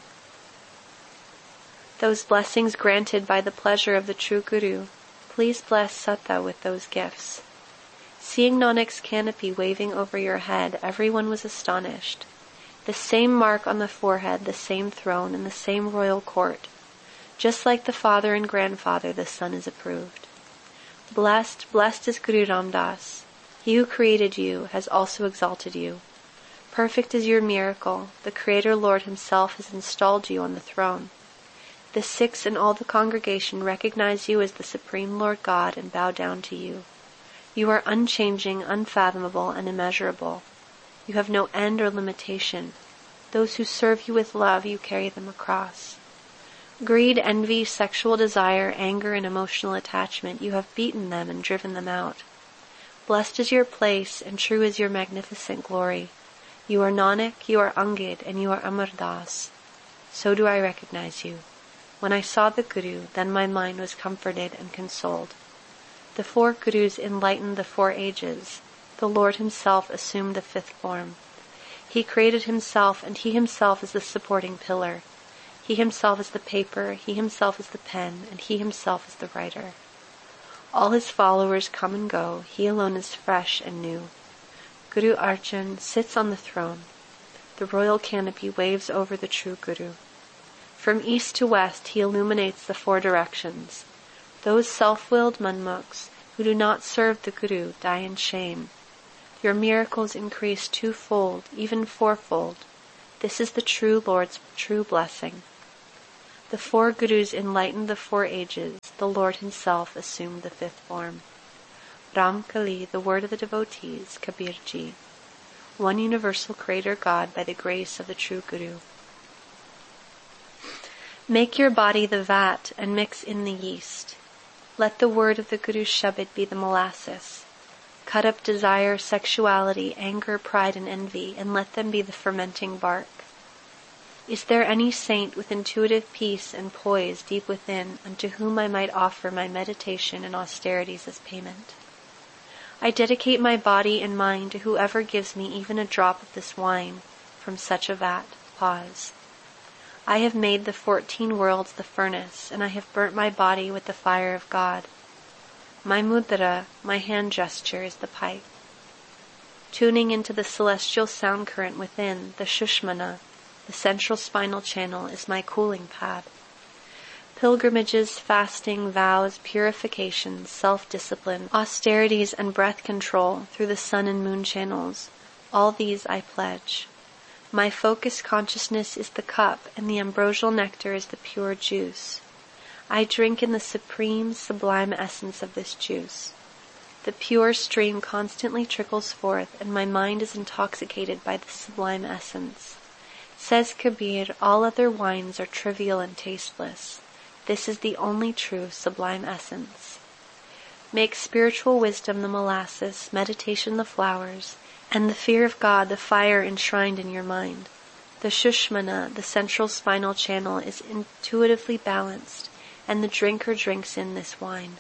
S1: Those blessings granted by the pleasure of the true Guru, please bless Satta with those gifts. Seeing Nanak's canopy waving over your head, everyone was astonished. The same mark on the forehead, the same throne, and the same royal court. Just like the father and grandfather, the son is approved. Blessed, blessed is Guru Ram Das. He who created you has also exalted you. Perfect is your miracle. The Creator Lord himself has installed you on the throne. The Sikhs and all the congregation recognize you as the Supreme Lord God and bow down to you. You are unchanging, unfathomable, and immeasurable. You have no end or limitation. Those who serve you with love, you carry them across. Greed, envy, sexual desire, anger, and emotional attachment, you have beaten them and driven them out. Blessed is your place, and true is your magnificent glory. You are Nanak, you are Angad, and you are Amar Das. So do I recognize you. When I saw the Guru, then my mind was comforted and consoled. The four Gurus enlightened the four ages. The Lord himself assumed the fifth form. He created himself, and he himself is the supporting pillar. He himself is the paper, he himself is the pen, and he himself is the writer. All his followers come and go, he alone is fresh and new. Guru Arjan sits on the throne. The royal canopy waves over the true Guru. From east to west he illuminates the four directions. Those self-willed Manmukhs who do not serve the Guru die in shame. Your miracles increase twofold, even fourfold. This is the true Lord's true blessing. The four Gurus enlightened the four ages. The Lord himself assumed the fifth form. Ram Kali, the word of the devotees, Kabir Ji. One universal Creator God by the grace of the true Guru. Make your body the vat and mix in the yeast. Let the word of the Guru's Shabad be the molasses. Cut up desire, sexuality, anger, pride, and envy, and let them be the fermenting bark. Is there any saint with intuitive peace and poise deep within, unto whom I might offer my meditation and austerities as payment? I dedicate my body and mind to whoever gives me even a drop of this wine from such a vat. Pause. I have made the fourteen worlds the furnace, and I have burnt my body with the fire of God. My mudra, my hand gesture, is the pipe. Tuning into the celestial sound current within, the Shushmana, the central spinal channel, is my cooling pad. Pilgrimages, fasting, vows, purifications, self-discipline, austerities, and breath control through the sun and moon channels, all these I pledge. My focused consciousness is the cup, and the ambrosial nectar is the pure juice. I drink in the supreme, sublime essence of this juice. The pure stream constantly trickles forth, and my mind is intoxicated by the sublime essence. Says Kabir, all other wines are trivial and tasteless. This is the only true sublime essence. Make spiritual wisdom the molasses, meditation the flowers, and the fear of God the fire enshrined in your mind. The Shushmana, the central spinal channel, is intuitively balanced, and the drinker drinks in this wine.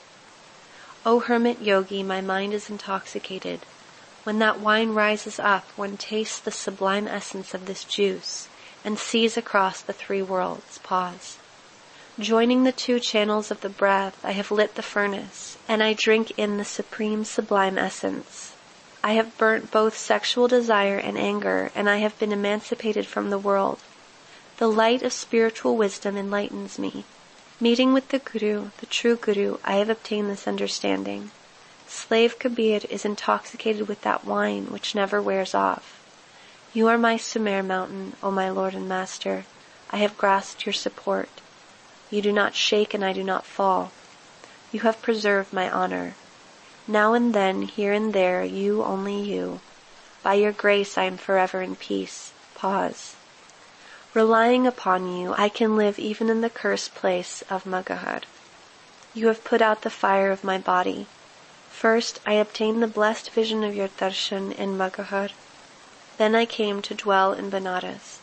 S1: O hermit yogi, my mind is intoxicated. When that wine rises up, one tastes the sublime essence of this juice, and sees across the three worlds. Pause. Joining the two channels of the breath, I have lit the furnace, and I drink in the supreme sublime essence. I have burnt both sexual desire and anger, and I have been emancipated from the world. The light of spiritual wisdom enlightens me. Meeting with the Guru, the true Guru, I have obtained this understanding. Slave Kabir is intoxicated with that wine which never wears off. You are my Sumer mountain, O my Lord and Master. I have grasped your support. You do not shake and I do not fall. You have preserved my honor. Now and then, here and there, you, only you. By your grace I am forever in peace. Pause. Relying upon you, I can live even in the cursed place of Magadha. You have put out the fire of my body. First, I obtained the blessed vision of your darshan in Magadha. Then I came to dwell in Benares.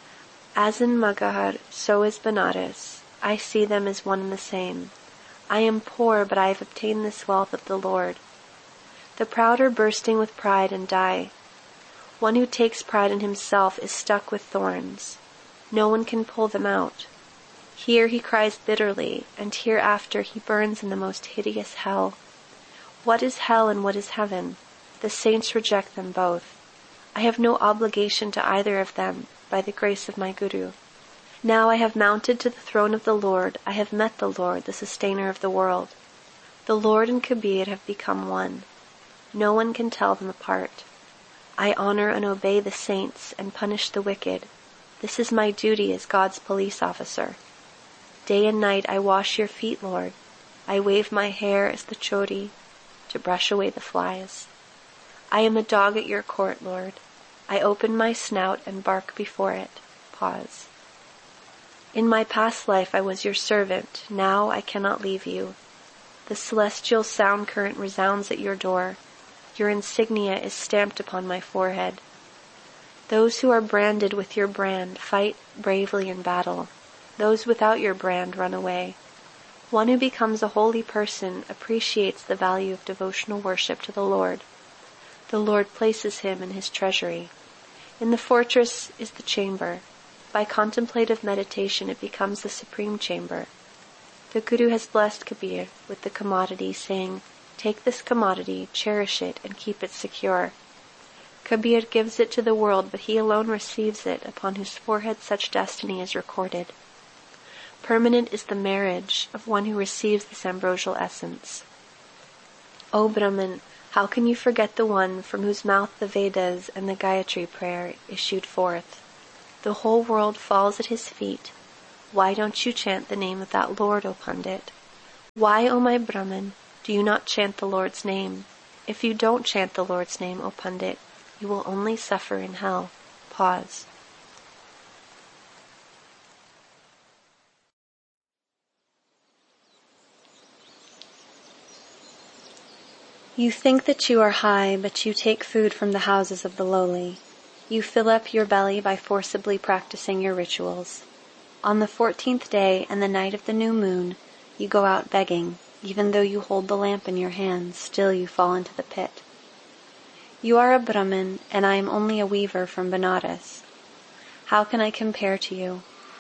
S1: As in Magadha, so is Benares. I see them as one and the same. I am poor, but I have obtained this wealth of the Lord. The proud are bursting with pride and die. One who takes pride in himself is stuck with thorns. No one can pull them out. Here he cries bitterly, and hereafter he burns in the most hideous hell. What is hell and what is heaven? The saints reject them both. I have no obligation to either of them, by the grace of my Guru. Now I have mounted to the throne of the Lord. I have met the Lord, the sustainer of the world. The Lord and Kabir have become one. No one can tell them apart. I honor and obey the saints and punish the wicked. This is my duty as God's police officer. Day and night I wash your feet, Lord. I wave my hair as the chodi to brush away the flies. I am a dog at your court, Lord. I open my snout and bark before it. Pause. In my past life I was your servant. Now I cannot leave you. The celestial sound current resounds at your door. Your insignia is stamped upon my forehead. Those who are branded with your brand fight bravely in battle. Those without your brand run away. One who becomes a holy person appreciates the value of devotional worship to the Lord. The Lord places him in his treasury. In the fortress is the chamber. By contemplative meditation it becomes the supreme chamber. The Guru has blessed Kabir with the commodity, saying, "Take this commodity, cherish it, and keep it secure." Kabir gives it to the world, but he alone receives it, upon whose forehead such destiny is recorded. Permanent is the marriage of one who receives this ambrosial essence. O Brahman, how can you forget the one from whose mouth the Vedas and the Gayatri prayer issued forth? The whole world falls at his feet. Why don't you chant the name of that Lord, O Pandit? Why, O my Brahmin, do you not chant the Lord's name? If you don't chant the Lord's name, O Pandit, you will only suffer in hell. Pause. You think that you are high, but you take food from the houses of the lowly. You fill up your belly by forcibly practicing your rituals. On the fourteenth day and the night of the new moon, you go out begging. Even though you hold the lamp in your hands, still you fall into the pit. You are a Brahmin, and I am only a weaver from Benares. How can I compare to you?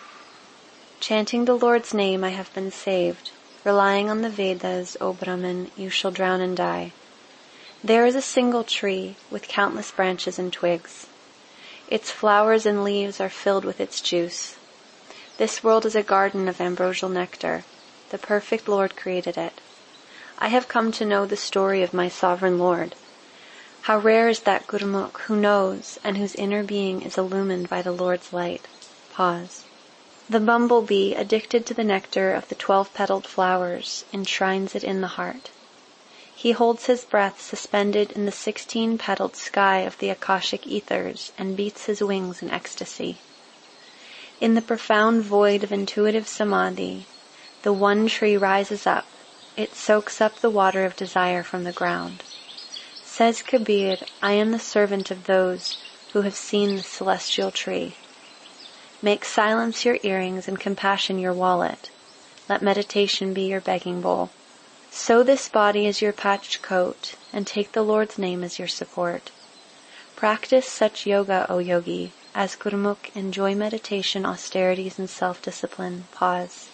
S1: Chanting the Lord's name, I have been saved. Relying on the Vedas, O Brahmin, you shall drown and die. There is a single tree with countless branches and twigs. Its flowers and leaves are filled with its juice. This world is a garden of ambrosial nectar. The perfect Lord created it. I have come to know the story of my sovereign Lord. How rare is that Gurmukh who knows and whose inner being is illumined by the Lord's light. Pause. The bumblebee, addicted to the nectar of the twelve-petaled flowers, enshrines it in the heart. He holds his breath suspended in the sixteen-petaled sky of the Akashic ethers and beats his wings in ecstasy. In the profound void of intuitive samadhi, the one tree rises up. It soaks up the water of desire from the ground. Says Kabir, I am the servant of those who have seen the celestial tree. Make silence your earrings and compassion your wallet. Let meditation be your begging bowl. Sew this body as your patched coat, and take the Lord's name as your support. Practice such yoga, O yogi, as Gurmukh enjoy meditation, austerities, and self-discipline. Pause.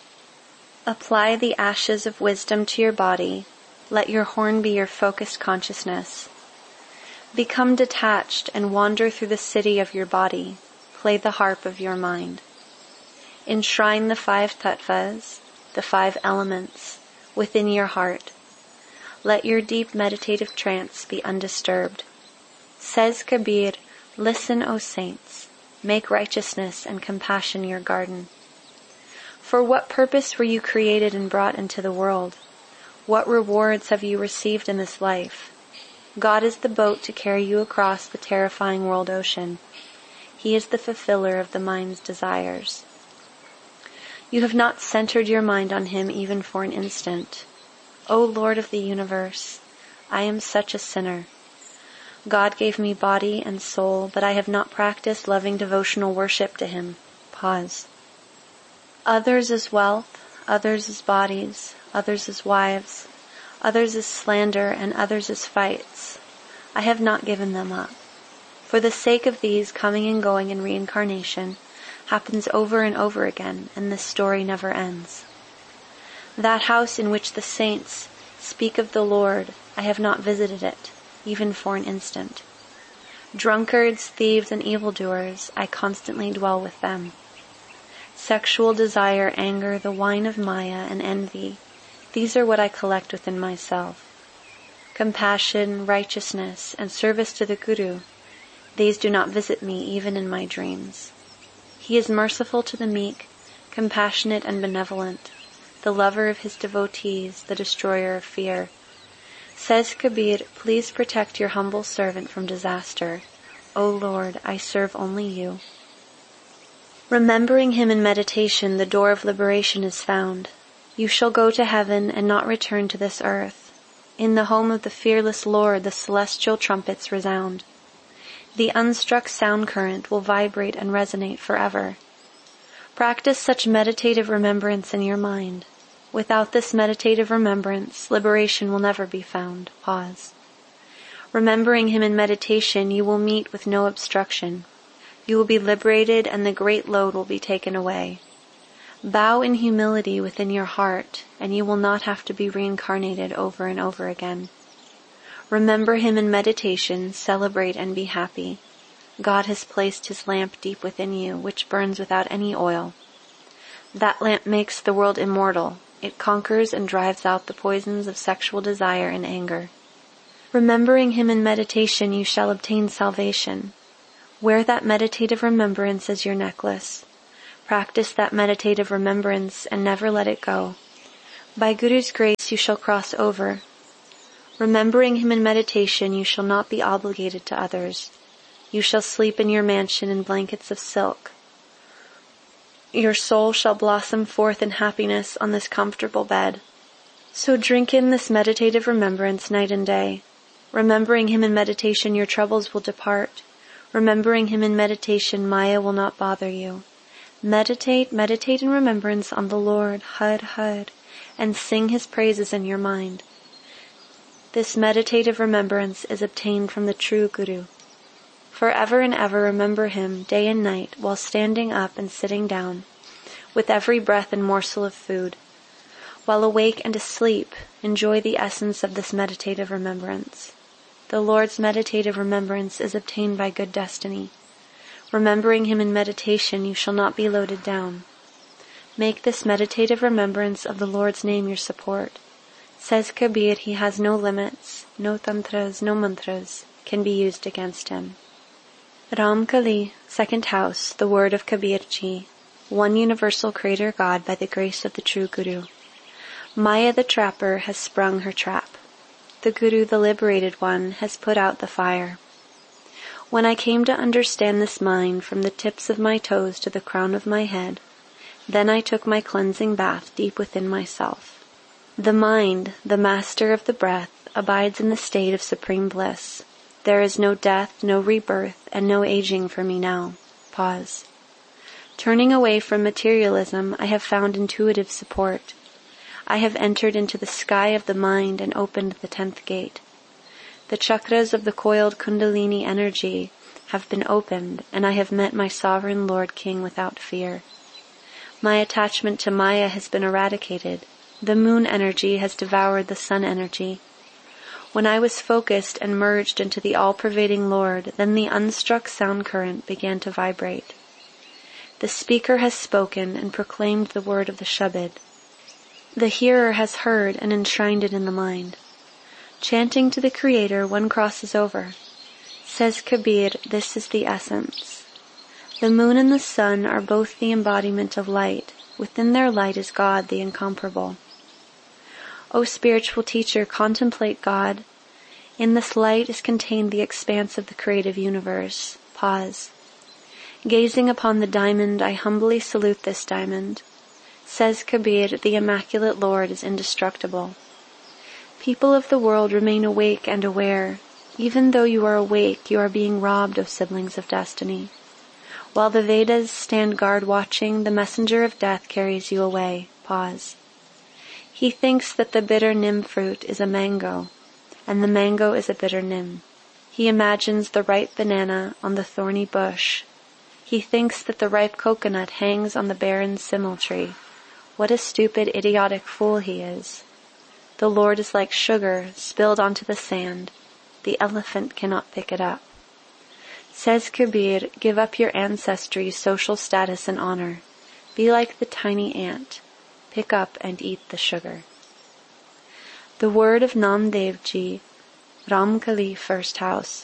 S1: Apply the ashes of wisdom to your body. Let your horn be your focused consciousness. Become detached and wander through the city of your body. Play the harp of your mind. Enshrine the five tattvas, the five elements, within your heart. Let your deep meditative trance be undisturbed. Says Kabir, listen, O saints, make righteousness and compassion your garden. For what purpose were you created and brought into the world? What rewards have you received in this life? God is the boat to carry you across the terrifying world ocean. He is the fulfiller of the mind's desires. You have not centered your mind on Him even for an instant. O Lord of the universe, I am such a sinner. God gave me body and soul, but I have not practiced loving devotional worship to Him. Pause. Others as wealth, others as bodies, others as wives, others as slander, and others as fights. I have not given them up. For the sake of these, coming and going in reincarnation happens over and over again, and this story never ends. That house in which the saints speak of the Lord, I have not visited it, even for an instant. Drunkards, thieves, and evildoers, I constantly dwell with them. Sexual desire, anger, the wine of Maya, and envy, these are what I collect within myself. Compassion, righteousness, and service to the Guru, these do not visit me even in my dreams. He is merciful to the meek, compassionate and benevolent, the lover of his devotees, the destroyer of fear. Says Kabir, please protect your humble servant from disaster. O Lord, I serve only you. Remembering Him in meditation, the door of liberation is found. You shall go to heaven and not return to this earth. In the home of the fearless Lord, the celestial trumpets resound. The unstruck sound current will vibrate and resonate forever. Practice such meditative remembrance in your mind. Without this meditative remembrance, liberation will never be found. Pause. Remembering Him in meditation, you will meet with no obstruction. You will be liberated and the great load will be taken away. Bow in humility within your heart, and you will not have to be reincarnated over and over again. Remember Him in meditation, celebrate and be happy. God has placed His lamp deep within you, which burns without any oil. That lamp makes the world immortal. It conquers and drives out the poisons of sexual desire and anger. Remembering Him in meditation, you shall obtain salvation. Wear that meditative remembrance as your necklace. Practice that meditative remembrance and never let it go. By Guru's grace you shall cross over. Remembering him in meditation, you shall not be obligated to others. You shall sleep in your mansion in blankets of silk. Your soul shall blossom forth in happiness on this comfortable bed. So drink in this meditative remembrance night and day. Remembering him in meditation, your troubles will depart. Remembering him in meditation, Maya will not bother you. Meditate, meditate in remembrance on the Lord, Har Har, and sing his praises in your mind. This meditative remembrance is obtained from the true Guru. Forever and ever remember him day and night while standing up and sitting down, with every breath and morsel of food. While awake and asleep, enjoy the essence of this meditative remembrance. The Lord's meditative remembrance is obtained by good destiny. Remembering him in meditation, you shall not be loaded down. Make this meditative remembrance of the Lord's name your support. Says Kabir, he has no limits, no tantras, no mantras can be used against him. Ram Kali, second house, the word of Kabir Ji, one universal creator God by the grace of the true Guru. Maya the trapper has sprung her trap. The Guru, the liberated one, has put out the fire. When I came to understand this mind from the tips of my toes to the crown of my head, then I took my cleansing bath deep within myself. The mind, the master of the breath, abides in the state of supreme bliss. There is no death, no rebirth, and no aging for me now. Pause. Turning away from materialism, I have found intuitive support. I have entered into the sky of the mind and opened the tenth gate. The chakras of the coiled Kundalini energy have been opened, and I have met my sovereign Lord King without fear. My attachment to Maya has been eradicated. The moon energy has devoured the sun energy. When I was focused and merged into the all-pervading Lord, then the unstruck sound current began to vibrate. The speaker has spoken and proclaimed the word of the Shabad. The hearer has heard and enshrined it in the mind. Chanting to the Creator, one crosses over. Says Kabir, this is the essence. The moon and the sun are both the embodiment of light. Within their light is God, the incomparable. O spiritual teacher, contemplate God. In this light is contained the expanse of the creative universe. Pause. Gazing upon the diamond, I humbly salute this diamond. Says Kabir, the immaculate Lord is indestructible. People of the world, remain awake and aware. Even though you are awake, you are being robbed, O siblings of destiny. While the Vedas stand guard watching, the messenger of death carries you away. Pause. He thinks that the bitter nim fruit is a mango, and the mango is a bitter nim. He imagines the ripe banana on the thorny bush. He thinks that the ripe coconut hangs on the barren simul tree. What a stupid, idiotic fool he is. The Lord is like sugar spilled onto the sand. The elephant cannot pick it up. Says Kabir, give up your ancestry, social status, and honor. Be like the tiny ant. Pick up and eat the sugar. The word of Namdev Ji, Ram Kali, first house.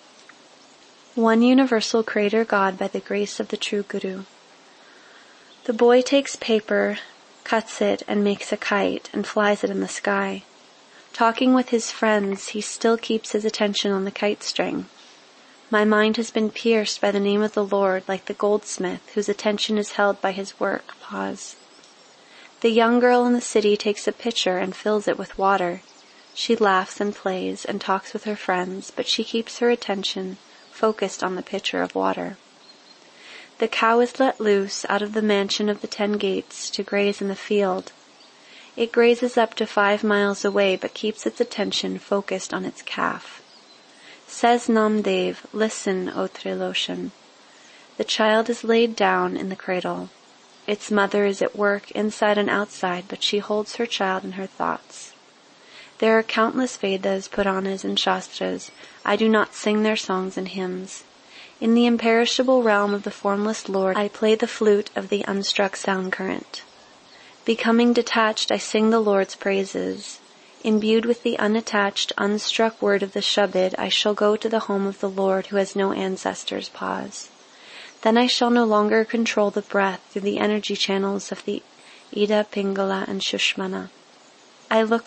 S1: One universal creator God by the grace of the true Guru. The boy takes paper, cuts it, and makes a kite, and flies it in the sky. Talking with his friends, he still keeps his attention on the kite string. My mind has been pierced by the name of the Lord, like the goldsmith, whose attention is held by his work. Pause. The young girl in the city takes a pitcher and fills it with water. She laughs and plays and talks with her friends, but she keeps her attention focused on the pitcher of water. The cow is let loose out of the mansion of the ten gates to graze in the field. It grazes up to five miles away, but keeps its attention focused on its calf. Says Namdev, listen, O Triloshan. The child is laid down in the cradle. Its mother is at work inside and outside, but she holds her child in her thoughts. There are countless Vedas, Puranas, and Shastras. I do not sing their songs and hymns. In the imperishable realm of the formless Lord, I play the flute of the unstruck sound current. Becoming detached, I sing the Lord's praises. Imbued with the unattached, unstruck word of the Shabad, I shall go to the home of the Lord who has no ancestors. Pause. Then I shall no longer control the breath through the energy channels of the Ida, Pingala, and Shushmana. I look